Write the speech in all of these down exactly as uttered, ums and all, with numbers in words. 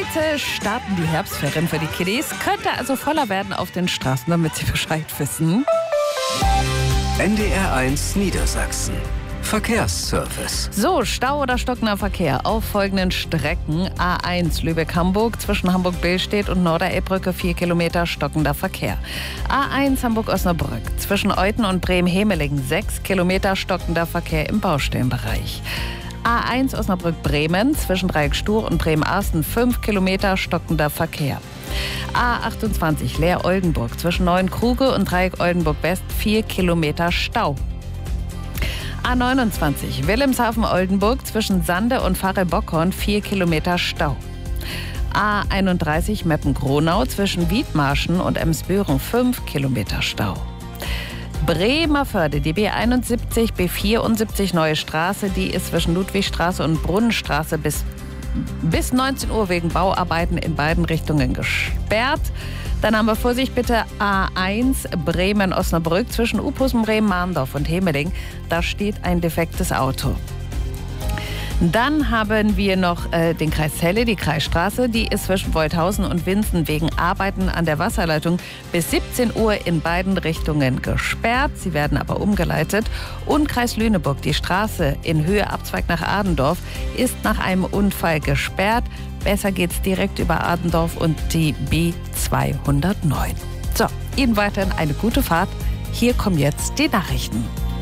Heute starten die Herbstferien für die Kiddies. Könnte also voller werden auf den Straßen, damit sie Bescheid wissen. N D R eins Niedersachsen. Verkehrsservice. So, Stau oder stockender Verkehr auf folgenden Strecken. A eins Lübeck-Hamburg zwischen Hamburg-Billstedt und Norderelbbrücke vier Kilometer stockender Verkehr. A eins Hamburg-Osnabrück zwischen Euthen und Bremen-Hemelingen sechs Kilometer stockender Verkehr im Baustellenbereich. A eins Osnabrück-Bremen zwischen Dreieck Stur und Bremen-Arsten fünf Kilometer stockender Verkehr. A achtundzwanzig Leer-Oldenburg zwischen Neuenkruge und Dreieck Oldenburg-West vier Kilometer Stau. A neunundzwanzig Wilhelmshaven-Oldenburg zwischen Sande und Pfarre-Bockhorn vier Kilometer Stau. A einunddreißig Meppen-Gronau zwischen Wiedmarschen und Emsbüren fünf Kilometer Stau. Bremerförde, die B einundsiebzig, B vierundsiebzig Neue Straße, die ist zwischen Ludwigstraße und Brunnenstraße bis, bis neunzehn Uhr wegen Bauarbeiten in beiden Richtungen gesperrt. Dann haben wir Vorsicht bitte A eins Bremen-Osnabrück zwischen Uphusen, Bremen-Mahndorf und Hemeling. Da steht ein defektes Auto. Dann haben wir noch äh, den Kreis Celle, die Kreisstraße. Die ist zwischen Wolthausen und Winsen wegen Arbeiten an der Wasserleitung bis siebzehn Uhr in beiden Richtungen gesperrt. Sie werden aber umgeleitet. Und Kreis Lüneburg, die Straße in Höhe Abzweig nach Adendorf, ist nach einem Unfall gesperrt. Besser geht's direkt über Adendorf und die B zweihundertneun. So, Ihnen weiterhin eine gute Fahrt. Hier kommen jetzt die Nachrichten.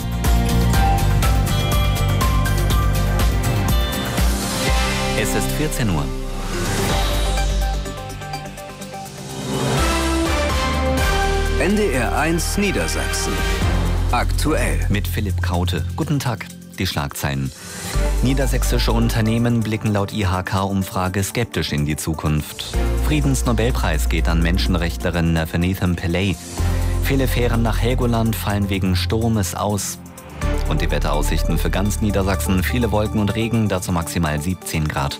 Es ist vierzehn Uhr. N D R eins Niedersachsen. Aktuell. Mit Philipp Kraute. Guten Tag. Die Schlagzeilen. Niedersächsische Unternehmen blicken laut I H K-Umfrage skeptisch in die Zukunft. Friedensnobelpreis geht an Menschenrechtlerin Nefertiti Pillay. Viele Fähren nach Helgoland fallen wegen Sturmes aus. Und die Wetteraussichten für ganz Niedersachsen: viele Wolken und Regen, dazu maximal siebzehn Grad.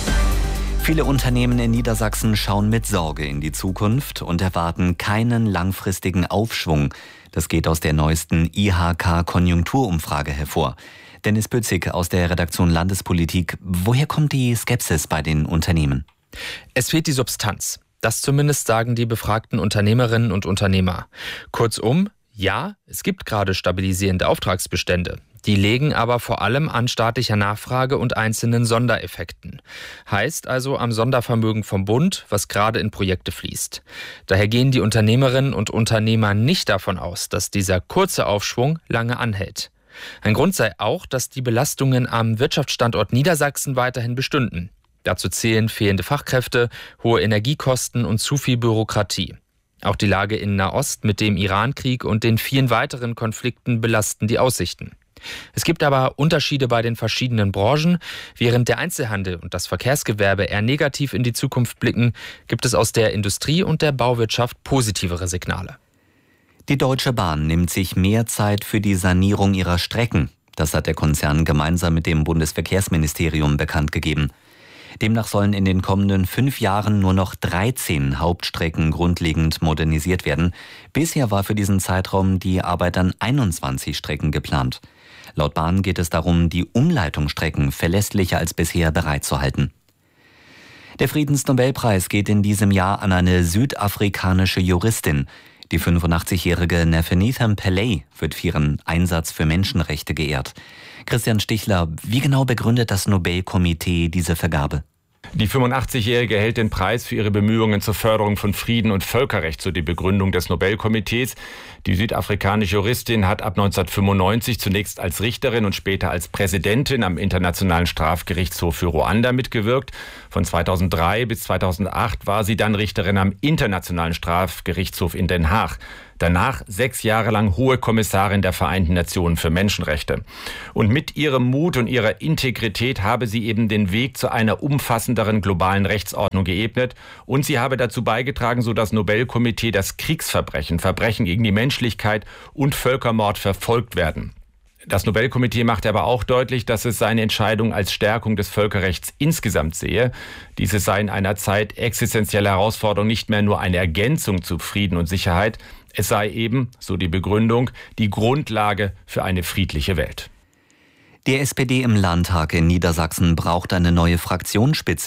Viele Unternehmen in Niedersachsen schauen mit Sorge in die Zukunft und erwarten keinen langfristigen Aufschwung. Das geht aus der neuesten I H K-Konjunkturumfrage hervor. Dennis Bützig aus der Redaktion Landespolitik. Woher kommt die Skepsis bei den Unternehmen? Es fehlt die Substanz. Das zumindest sagen die befragten Unternehmerinnen und Unternehmer. Kurzum, ja, es gibt gerade stabilisierende Auftragsbestände. Die legen aber vor allem an staatlicher Nachfrage und einzelnen Sondereffekten. Heißt also am Sondervermögen vom Bund, was gerade in Projekte fließt. Daher gehen die Unternehmerinnen und Unternehmer nicht davon aus, dass dieser kurze Aufschwung lange anhält. Ein Grund sei auch, dass die Belastungen am Wirtschaftsstandort Niedersachsen weiterhin bestünden. Dazu zählen fehlende Fachkräfte, hohe Energiekosten und zu viel Bürokratie. Auch die Lage in Nahost mit dem Irankrieg und den vielen weiteren Konflikten belasten die Aussichten. Es gibt aber Unterschiede bei den verschiedenen Branchen. Während der Einzelhandel und das Verkehrsgewerbe eher negativ in die Zukunft blicken, gibt es aus der Industrie und der Bauwirtschaft positivere Signale. Die Deutsche Bahn nimmt sich mehr Zeit für die Sanierung ihrer Strecken. Das hat der Konzern gemeinsam mit dem Bundesverkehrsministerium bekannt gegeben. Demnach sollen in den kommenden fünf Jahren nur noch dreizehn Hauptstrecken grundlegend modernisiert werden. Bisher war für diesen Zeitraum die Arbeit an einundzwanzig Strecken geplant. Laut Bahn geht es darum, die Umleitungsstrecken verlässlicher als bisher bereitzuhalten. Der Friedensnobelpreis geht in diesem Jahr an eine südafrikanische Juristin. Die fünfundachtzigjährige Nefertiti Pillay wird für ihren Einsatz für Menschenrechte geehrt. Christian Stichler, wie genau begründet das Nobelkomitee diese Vergabe? Die fünfundachtzigjährige erhält den Preis für ihre Bemühungen zur Förderung von Frieden und Völkerrecht, so die Begründung des Nobelkomitees. Die südafrikanische Juristin hat ab neunzehnhundertfünfundneunzig zunächst als Richterin und später als Präsidentin am Internationalen Strafgerichtshof für Ruanda mitgewirkt. Von zweitausenddrei bis zweitausendacht war sie dann Richterin am Internationalen Strafgerichtshof in Den Haag. Danach sechs Jahre lang Hohe Kommissarin der Vereinten Nationen für Menschenrechte. Und mit ihrem Mut und ihrer Integrität habe sie eben den Weg zu einer umfassenderen globalen Rechtsordnung geebnet. Und sie habe dazu beigetragen, so das Nobelkomitee, dass Kriegsverbrechen, Verbrechen gegen die Menschlichkeit und Völkermord verfolgt werden. Das Nobelkomitee machte aber auch deutlich, dass es seine Entscheidung als Stärkung des Völkerrechts insgesamt sehe. Diese sei in einer Zeit existenzieller Herausforderung nicht mehr nur eine Ergänzung zu Frieden und Sicherheit. Es sei eben, so die Begründung, die Grundlage für eine friedliche Welt. Die S P D im Landtag in Niedersachsen braucht eine neue Fraktionsspitze.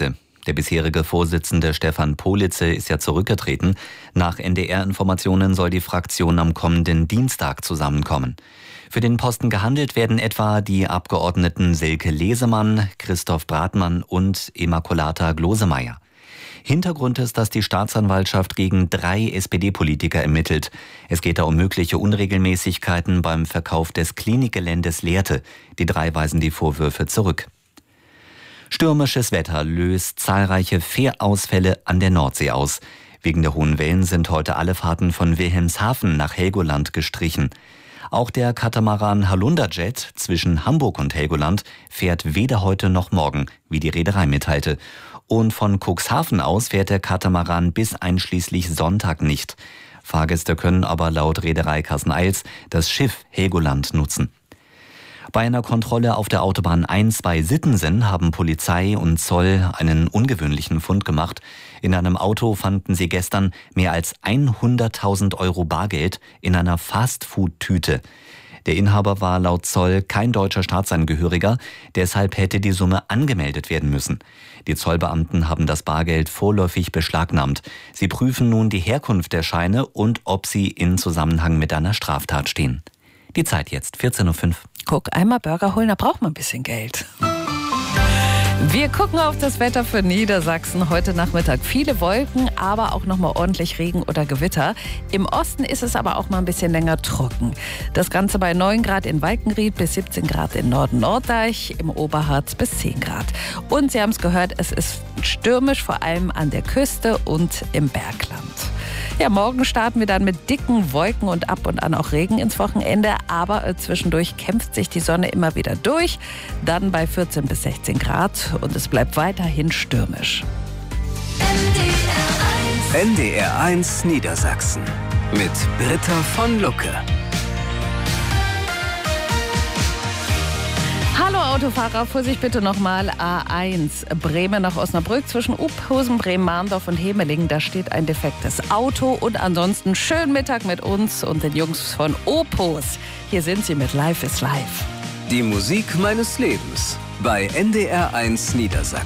Der bisherige Vorsitzende Stefan Politze ist ja zurückgetreten. Nach N D R-Informationen soll die Fraktion am kommenden Dienstag zusammenkommen. Für den Posten gehandelt werden etwa die Abgeordneten Silke Lesemann, Christoph Bratmann und Immaculata Glosemeyer. Hintergrund ist, dass die Staatsanwaltschaft gegen drei S P D-Politiker ermittelt. Es geht da um mögliche Unregelmäßigkeiten beim Verkauf des Klinikgeländes Lehrte. Die drei weisen die Vorwürfe zurück. Stürmisches Wetter löst zahlreiche Fährausfälle an der Nordsee aus. Wegen der hohen Wellen sind heute alle Fahrten von Wilhelmshaven nach Helgoland gestrichen. Auch der Katamaran Halunderjet zwischen Hamburg und Helgoland fährt weder heute noch morgen, wie die Reederei mitteilte. Und von Cuxhaven aus fährt der Katamaran bis einschließlich Sonntag nicht. Fahrgäste können aber laut Reederei Carsten-Eils das Schiff Helgoland nutzen. Bei einer Kontrolle auf der Autobahn eins bei Sittensen haben Polizei und Zoll einen ungewöhnlichen Fund gemacht. In einem Auto fanden sie gestern mehr als hunderttausend Euro Bargeld in einer Fastfood-Tüte. Der Inhaber war laut Zoll kein deutscher Staatsangehöriger, deshalb hätte die Summe angemeldet werden müssen. Die Zollbeamten haben das Bargeld vorläufig beschlagnahmt. Sie prüfen nun die Herkunft der Scheine und ob sie in Zusammenhang mit einer Straftat stehen. Die Zeit jetzt, vierzehn Uhr fünf. Guck, einmal Burger holen, da braucht man ein bisschen Geld. Wir gucken auf das Wetter für Niedersachsen. Heute Nachmittag viele Wolken, aber auch noch mal ordentlich Regen oder Gewitter. Im Osten ist es aber auch mal ein bisschen länger trocken. Das Ganze bei neun Grad in Walkenried bis siebzehn Grad in Norden-Norddeich, im Oberharz bis zehn Grad. Und Sie haben es gehört, es ist stürmisch, vor allem an der Küste und im Bergland. Ja, morgen starten wir dann mit dicken Wolken und ab und an auch Regen ins Wochenende. Aber äh, zwischendurch kämpft sich die Sonne immer wieder durch. Dann bei vierzehn bis sechzehn Grad und es bleibt weiterhin stürmisch. N D R eins Niedersachsen mit Britta von Lucke. Hallo Autofahrer, Vorsicht bitte nochmal A eins, Bremen nach Osnabrück zwischen Uphusen, Bremen-Mahndorf und Hemelingen. Da steht ein defektes Auto und ansonsten schönen Mittag mit uns und den Jungs von Opus. Hier sind sie mit Life is Life. Die Musik meines Lebens bei N D R eins Niedersachsen.